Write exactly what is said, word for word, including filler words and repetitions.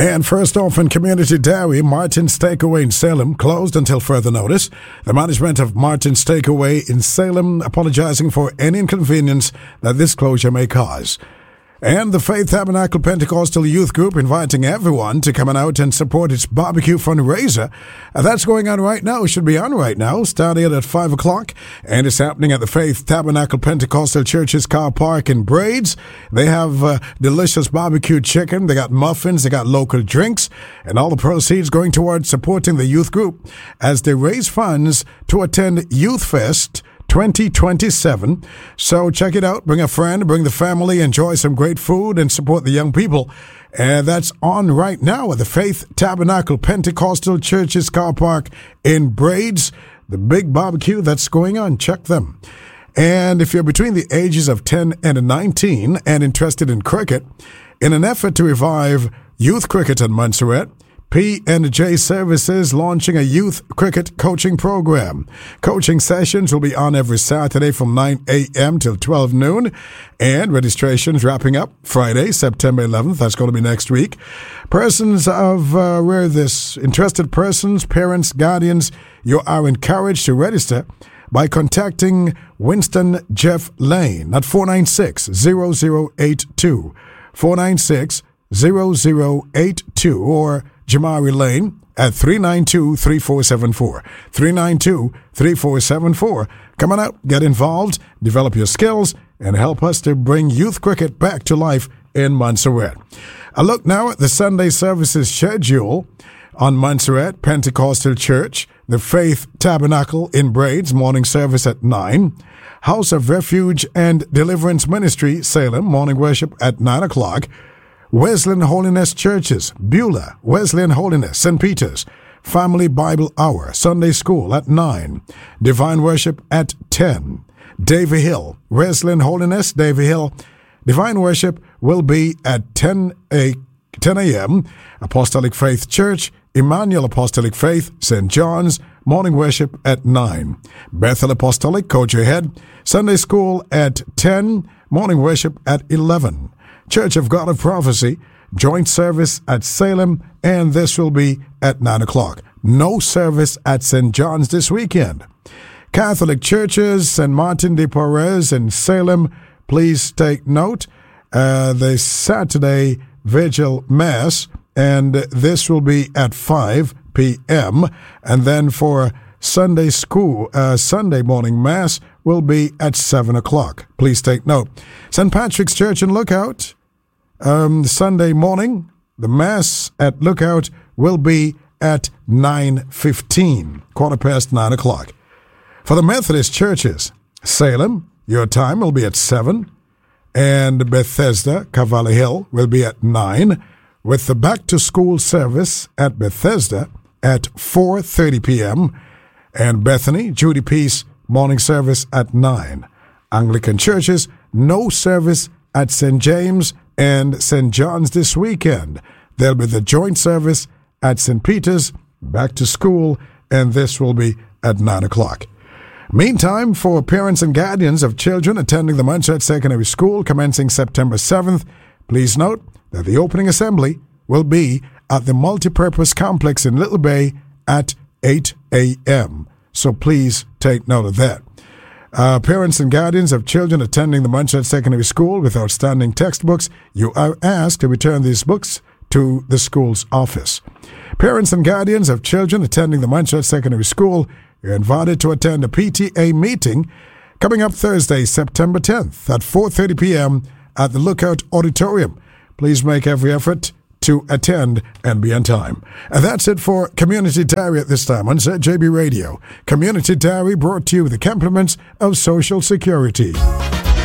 And first off, in Community Dairy, Martin's Takeaway in Salem closed until further notice. The management of Martin's Takeaway in Salem apologizing for any inconvenience that this closure may cause. And the Faith Tabernacle Pentecostal Youth Group inviting everyone to come on out and support its barbecue fundraiser. Uh, that's going on right now, should be on right now, starting at five o'clock. And it's happening at the Faith Tabernacle Pentecostal Church's car park in Braids. They have uh, delicious barbecue chicken, they got muffins, they got local drinks, and all the proceeds going towards supporting the youth group as they raise funds to attend Youth Fest twenty twenty-seven. So check it out. Bring a friend, bring the family, enjoy some great food, and support the young people. And that's on right now at the Faith Tabernacle Pentecostal Church's car park in Braids. The big barbecue that's going on. Check them. And if you're between the ages of ten and nineteen and interested in cricket, in an effort to revive youth cricket in Montserrat, P and J Services launching a youth cricket coaching program. Coaching sessions will be on every Saturday from nine a.m. till twelve noon, and registrations wrapping up Friday, September eleventh. That's going to be next week. Persons of uh, where this interested persons, parents, guardians, you are encouraged to register by contacting Winston Jeff Lane at four nine six, zero zero eight two, four nine six, zero zero eight two, or Jamari Lane at three nine two, three four seven four. three nine two, three four seven four. Come on out, get involved, develop your skills, and help us to bring youth cricket back to life in Montserrat. A look now at the Sunday services schedule on Montserrat Pentecostal Church, the Faith Tabernacle in Braids, morning service at nine. House of Refuge and Deliverance Ministry, Salem, morning worship at nine o'clock. Wesleyan Holiness Churches, Beulah, Wesleyan Holiness, Saint Peter's, Family Bible Hour, Sunday School at nine, Divine Worship at ten, Davy Hill, Wesleyan Holiness, Davy Hill, Divine Worship will be at ten a.m., Apostolic Faith Church, Emmanuel Apostolic Faith, Saint John's, morning worship at nine, Bethel Apostolic, Kojo Head, Sunday School at ten, morning worship at eleven. Church of God of Prophecy, joint service at Salem, and this will be at nine o'clock. No service at Saint John's this weekend. Catholic churches, Saint Martin de Porres in Salem, please take note. Uh, the Saturday Vigil Mass, and this will be at five p.m. And then for Sunday school, uh, Sunday morning Mass will be at seven o'clock. Please take note. Saint Patrick's Church in Lookout, Um, Sunday morning, the Mass at Lookout will be at nine fifteen, quarter past nine o'clock. For the Methodist churches, Salem, your time will be at seven, and Bethesda, Cavalli Hill, will be at nine, with the back-to-school service at Bethesda at four thirty p.m., and Bethany, Judy Peace, morning service at nine. Anglican churches, no service at Saint James and Saint John's this weekend. There'll be the joint service at Saint Peter's, back to school, and this will be at nine o'clock. Meantime, for parents and guardians of children attending the Montserrat Secondary School commencing September seventh, please note that the opening assembly will be at the Multipurpose Complex in Little Bay at eight a.m. So please take note of that. Uh, parents and guardians of children attending the Montserrat Secondary School with outstanding textbooks, you are asked to return these books to the school's office. Parents and guardians of children attending the Montserrat Secondary School, you're invited to attend a P T A meeting coming up Thursday, September tenth at four thirty p.m. at the Lookout Auditorium. Please make every effort to attend and be on time. And that's it for Community Diary at this time on Z J B Radio. Community Diary brought to you with the compliments of Social Security.